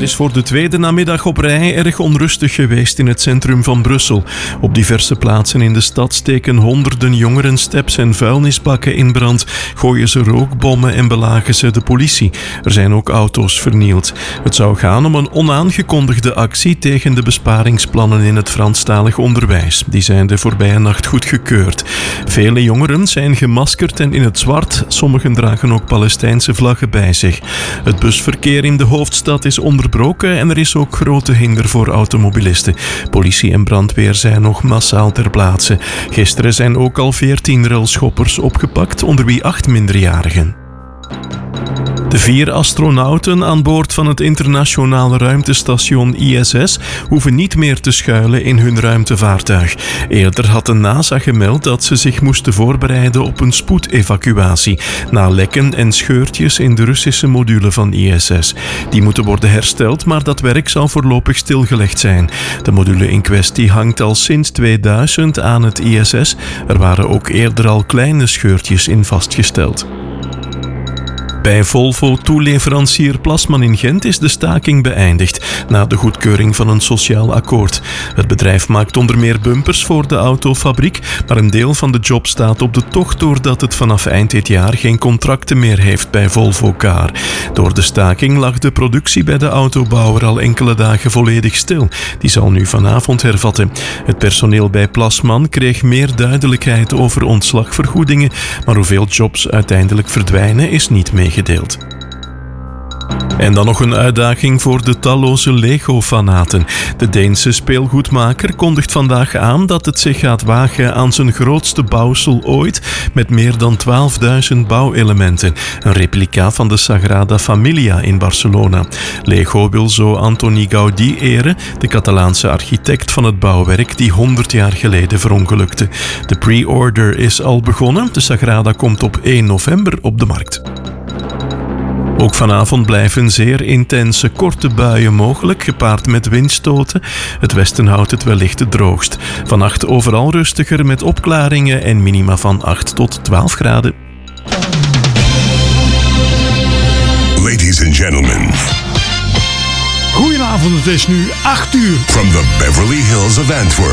is voor de tweede namiddag op rij erg onrustig geweest in het centrum van Brussel. Op diverse plaatsen in de stad steken honderden jongeren steps en vuilnisbakken in brand, gooien ze rookbommen en belagen ze de politie. Er zijn ook auto's vernield. Het zou gaan om een onaangekondigde actie tegen de besparingsplannen in het Franstalig onderwijs. Die zijn de voorbije nacht goedgekeurd. Vele jongeren zijn gemaskerd en in het zwart. Sommigen dragen ook Palestijnse vlaggen bij zich. Het busverkeer in de hoofdstad is onderbroken en er is ook grote hinder voor automobilisten. Politie en brandweer zijn nog massaal ter plaatse. Gisteren zijn ook al 14 railschoppers opgepakt, onder wie 8 minderjarigen. De 4 astronauten aan boord van het internationale ruimtestation ISS hoeven niet meer te schuilen in hun ruimtevaartuig. Eerder had de NASA gemeld dat ze zich moesten voorbereiden op een spoedevacuatie na lekken en scheurtjes in de Russische module van ISS. Die moeten worden hersteld, maar dat werk zal voorlopig stilgelegd zijn. De module in kwestie hangt al sinds 2000 aan het ISS. Er waren ook eerder al kleine scheurtjes in vastgesteld. Bij Volvo-toeleverancier Plasman in Gent is de staking beëindigd na de goedkeuring van een sociaal akkoord. Het bedrijf maakt onder meer bumpers voor de autofabriek, maar een deel van de job staat op de tocht doordat het vanaf eind dit jaar geen contracten meer heeft bij Volvo Car. Door de staking lag de productie bij de autobouwer al enkele dagen volledig stil. Die zal nu vanavond hervatten. Het personeel bij Plasman kreeg meer duidelijkheid over ontslagvergoedingen, maar hoeveel jobs uiteindelijk verdwijnen is niet meegedeeld. En dan nog een uitdaging voor de talloze Lego-fanaten. De Deense speelgoedmaker kondigt vandaag aan dat het zich gaat wagen aan zijn grootste bouwsel ooit met meer dan 12.000 bouwelementen. Een replica van de Sagrada Familia in Barcelona. Lego wil zo Antoni Gaudí eren, de Catalaanse architect van het bouwwerk die 100 jaar geleden verongelukte. De pre-order is al begonnen. De Sagrada komt op 1 november op de markt. Ook vanavond blijven zeer intense korte buien mogelijk, gepaard met windstoten. Het westen houdt het wellicht het droogst. Vannacht overal rustiger met opklaringen en minima van 8 tot 12 graden. Ladies and gentlemen. Goedenavond, het is nu 8 uur. From the Beverly Hills of Antwerp.